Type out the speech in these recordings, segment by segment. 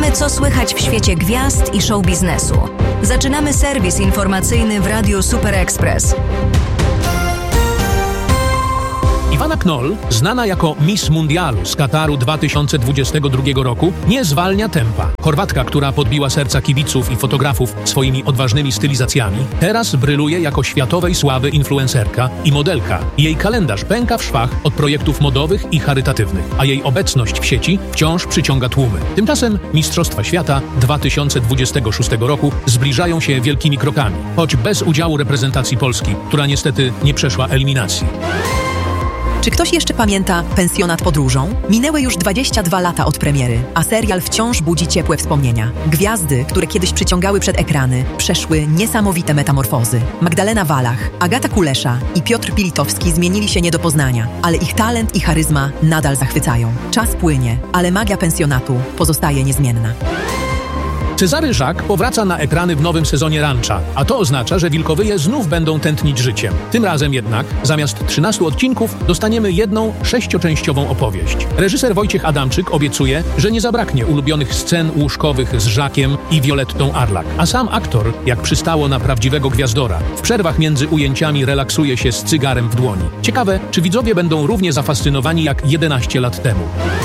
wiemy, co słychać w świecie gwiazd i show biznesu. Zaczynamy serwis informacyjny w Radiu Super Express. Iwana Knoll, znana jako Miss Mundialu z Kataru 2022 roku, nie zwalnia tempa. Chorwatka, która podbiła serca kibiców i fotografów swoimi odważnymi stylizacjami, teraz bryluje jako światowej sławy influencerka i modelka. Jej kalendarz pęka w szwach od projektów modowych i charytatywnych, a jej obecność w sieci wciąż przyciąga tłumy. Tymczasem Mistrzostwa Świata 2026 roku zbliżają się wielkimi krokami, choć bez udziału reprezentacji Polski, która niestety nie przeszła eliminacji. Czy ktoś jeszcze pamięta Pensjonat podróżą? Minęły już 22 lata od premiery, a serial wciąż budzi ciepłe wspomnienia. Gwiazdy, które kiedyś przyciągały przed ekrany, przeszły niesamowite metamorfozy. Magdalena Wallach, Agata Kulesza i Piotr Pilitowski zmienili się nie do poznania, ale ich talent i charyzma nadal zachwycają. Czas płynie, ale magia pensjonatu pozostaje niezmienna. Cezary Jacques powraca na ekrany w nowym sezonie Rancha, a to oznacza, że Wilkowyje znów będą tętnić życiem. Tym razem jednak, zamiast 13 odcinków, dostaniemy jedną 6-częściową opowieść. Reżyser Wojciech Adamczyk obiecuje, że nie zabraknie ulubionych scen łóżkowych z Jacques'em i Violettą Arlak, a sam aktor, jak przystało na prawdziwego gwiazdora, w przerwach między ujęciami relaksuje się z cygarem w dłoni. Ciekawe, czy widzowie będą równie zafascynowani jak 11 lat temu.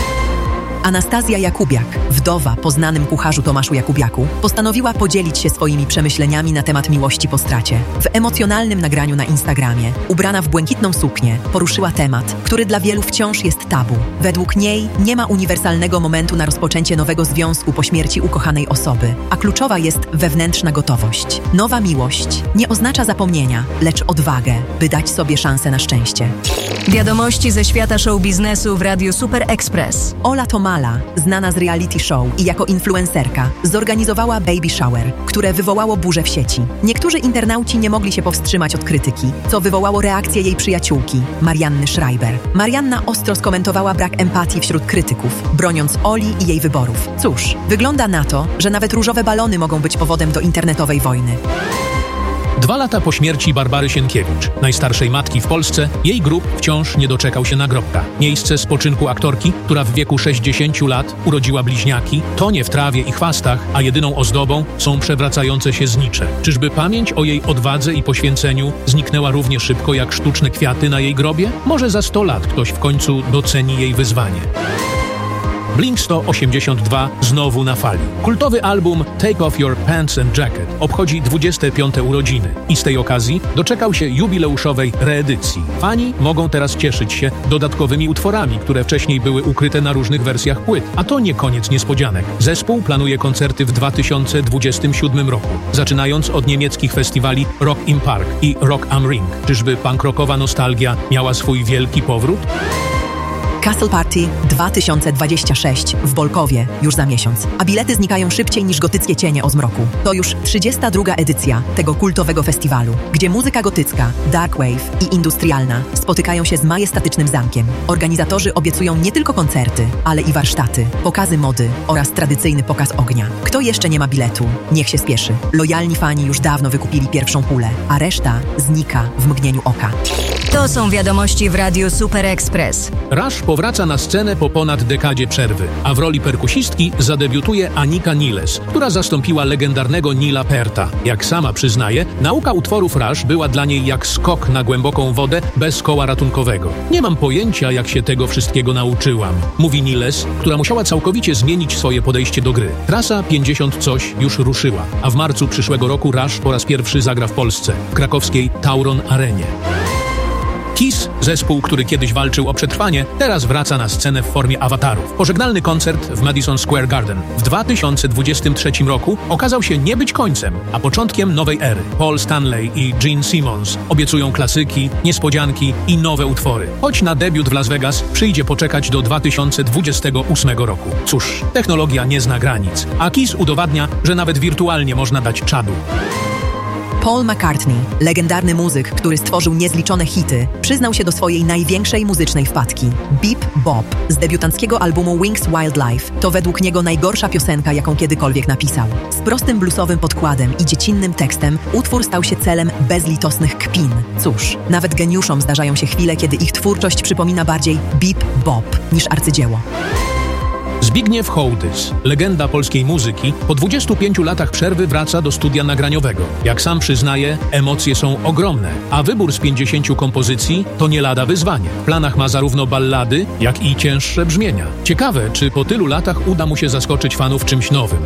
Anastazja Jakubiak, wdowa po znanym kucharzu Tomaszu Jakubiaku, postanowiła podzielić się swoimi przemyśleniami na temat miłości po stracie. W emocjonalnym nagraniu na Instagramie, ubrana w błękitną suknię, poruszyła temat, który dla wielu wciąż jest tabu. Według niej nie ma uniwersalnego momentu na rozpoczęcie nowego związku po śmierci ukochanej osoby, a kluczowa jest wewnętrzna gotowość. Nowa miłość nie oznacza zapomnienia, lecz odwagę, by dać sobie szansę na szczęście. Wiadomości ze świata show biznesu w Radiu Super Express. Ola Tomala, znana z reality show i jako influencerka, zorganizowała baby shower, które wywołało burzę w sieci. Niektórzy internauci nie mogli się powstrzymać od krytyki, co wywołało reakcję jej przyjaciółki, Marianny Schreiber. Marianna ostro skomentowała brak empatii wśród krytyków, broniąc Oli i jej wyborów. Cóż, wygląda na to, że nawet różowe balony mogą być powodem do internetowej wojny. 2 lata po śmierci Barbary Sienkiewicz, najstarszej matki w Polsce, jej grób wciąż nie doczekał się nagrobka. Miejsce spoczynku aktorki, która w wieku 60 lat urodziła bliźniaki, tonie w trawie i chwastach, a jedyną ozdobą są przewracające się znicze. Czyżby pamięć o jej odwadze i poświęceniu zniknęła równie szybko jak sztuczne kwiaty na jej grobie? Może za 100 lat ktoś w końcu doceni jej wyzwanie. Blink-182 znowu na fali. Kultowy album Take Off Your Pants and Jacket obchodzi 25. urodziny i z tej okazji doczekał się jubileuszowej reedycji. Fani mogą teraz cieszyć się dodatkowymi utworami, które wcześniej były ukryte na różnych wersjach płyt. A to nie koniec niespodzianek. Zespół planuje koncerty w 2027 roku, zaczynając od niemieckich festiwali Rock im Park i Rock am Ring. Czyżby punk rockowa nostalgia miała swój wielki powrót? Castle Party 2026 w Bolkowie już za miesiąc, a bilety znikają szybciej niż gotyckie cienie o zmroku. To już 32. edycja tego kultowego festiwalu, gdzie muzyka gotycka, dark wave i industrialna spotykają się z majestatycznym zamkiem. Organizatorzy obiecują nie tylko koncerty, ale i warsztaty, pokazy mody oraz tradycyjny pokaz ognia. Kto jeszcze nie ma biletu, niech się spieszy. Lojalni fani już dawno wykupili pierwszą pulę, a reszta znika w mgnieniu oka. To są wiadomości w Radiu Super Express. Rush powraca na scenę po ponad dekadzie przerwy, a w roli perkusistki zadebiutuje Anika Niles, która zastąpiła legendarnego Nila Pearta. Jak sama przyznaje, nauka utworów Rush była dla niej jak skok na głęboką wodę bez koła ratunkowego. Nie mam pojęcia, jak się tego wszystkiego nauczyłam, mówi Niles, która musiała całkowicie zmienić swoje podejście do gry. Trasa 50 coś już ruszyła, a w marcu przyszłego roku Rush po raz pierwszy zagra w Polsce, w krakowskiej Tauron Arenie. Kiss, zespół, który kiedyś walczył o przetrwanie, teraz wraca na scenę w formie awatarów. Pożegnalny koncert w Madison Square Garden w 2023 roku okazał się nie być końcem, a początkiem nowej ery. Paul Stanley i Gene Simmons obiecują klasyki, niespodzianki i nowe utwory. Choć na debiut w Las Vegas przyjdzie poczekać do 2028 roku. Cóż, technologia nie zna granic, a Kiss udowadnia, że nawet wirtualnie można dać czadu. Paul McCartney, legendarny muzyk, który stworzył niezliczone hity, przyznał się do swojej największej muzycznej wpadki. Beep Bop z debiutanckiego albumu Wings Wildlife to według niego najgorsza piosenka, jaką kiedykolwiek napisał. Z prostym bluesowym podkładem i dziecinnym tekstem utwór stał się celem bezlitosnych kpin. Cóż, nawet geniuszom zdarzają się chwile, kiedy ich twórczość przypomina bardziej Beep Bop niż arcydzieło. Zbigniew Hołdys, legenda polskiej muzyki, po 25 latach przerwy wraca do studia nagraniowego. Jak sam przyznaje, emocje są ogromne, a wybór z 50 kompozycji to nie lada wyzwanie. W planach ma zarówno ballady, jak i cięższe brzmienia. Ciekawe, czy po tylu latach uda mu się zaskoczyć fanów czymś nowym.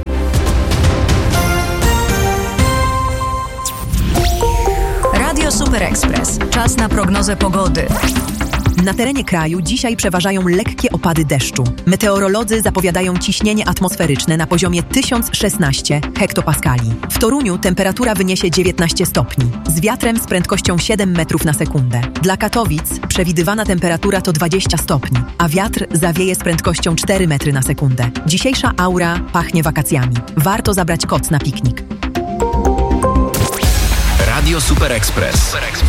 Radio Super Express. Czas na prognozę pogody. Na terenie kraju dzisiaj przeważają lekkie opady deszczu. Meteorolodzy zapowiadają ciśnienie atmosferyczne na poziomie 1016 hektopaskali. W Toruniu temperatura wyniesie 19 stopni, z wiatrem z prędkością 7 metrów na sekundę. Dla Katowic przewidywana temperatura to 20 stopni, a wiatr zawieje z prędkością 4 metry na sekundę. Dzisiejsza aura pachnie wakacjami. Warto zabrać koc na piknik. Radio Super Express.